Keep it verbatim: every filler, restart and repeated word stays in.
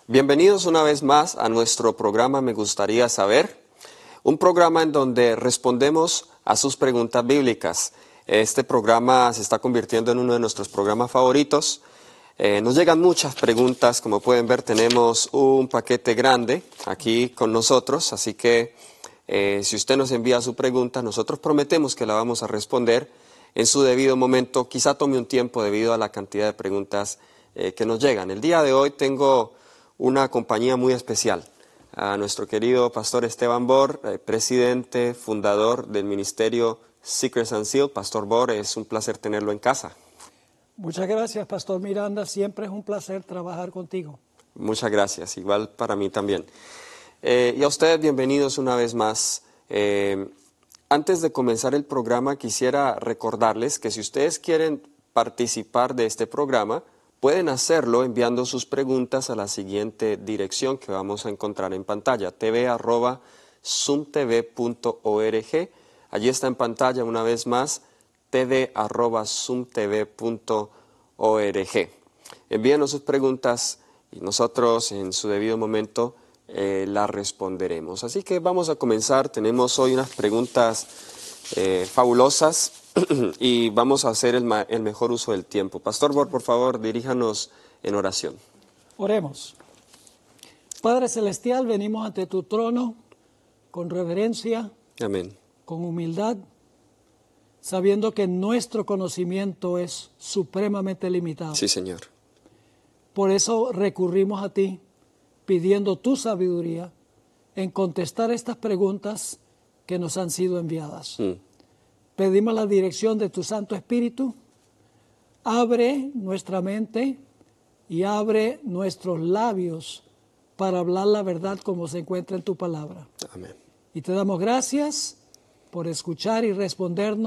Bienvenidos una vez más a nuestro programa Me Gustaría Saber, un programa en donde respondemos a sus preguntas bíblicas. Este programa se está convirtiendo en uno de nuestros programas favoritos. Eh, nos llegan muchas preguntas, como pueden ver tenemos un paquete grande aquí con nosotros, así que eh, si usted nos envía su pregunta, nosotros prometemos que la vamos a responder en su debido momento. Quizá tome un tiempo debido a la cantidad de preguntas eh, que nos llegan. El día de hoy tengo una compañía muy especial, a nuestro querido pastor Esteban Bor, eh, presidente, fundador del ministerio Secrets and Seal. Pastor Bor, es un placer tenerlo en casa. Muchas gracias, Pastor Miranda. Siempre es un placer trabajar contigo. Muchas gracias, igual para mí también. Eh, y a ustedes, bienvenidos una vez más. Eh, antes de comenzar el programa, quisiera recordarles que si ustedes quieren participar de este programa, pueden hacerlo enviando sus preguntas a la siguiente dirección que vamos a encontrar en pantalla, t v arroba sumtv punto org. Allí está en pantalla una vez más, t v arroba sumtv punto org. Envíenos sus preguntas y nosotros en su debido momento eh, las responderemos. Así que vamos a comenzar. Tenemos hoy unas preguntas eh, fabulosas y vamos a hacer el, ma- el mejor uso del tiempo. Pastor Bor, por favor, diríjanos en oración. Oremos. Padre Celestial, venimos ante tu trono con reverencia, Amén. con humildad, sabiendo que nuestro conocimiento es supremamente limitado. Sí, Señor. Por eso recurrimos a ti, pidiendo tu sabiduría en contestar estas preguntas que nos han sido enviadas. Mm. Pedimos la dirección de tu Santo Espíritu. Abre nuestra mente y abre nuestros labios para hablar la verdad como se encuentra en tu palabra. Amén. Y te damos gracias por escuchar y respondernos